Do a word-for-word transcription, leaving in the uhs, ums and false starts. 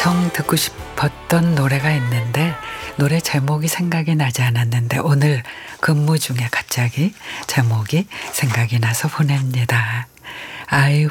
엄청 듣고 싶었던 노래가 있는데 노래 제목이 생각이 나지 않았는데 오늘 근무 중에 갑자기 제목이 생각이 나서 보냅니다. I